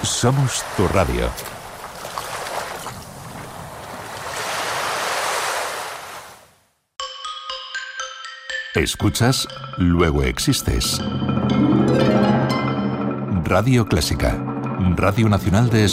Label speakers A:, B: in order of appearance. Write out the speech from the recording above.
A: Somos tu radio. Escuchas, luego existes. Radio Clásica, Radio Nacional de España.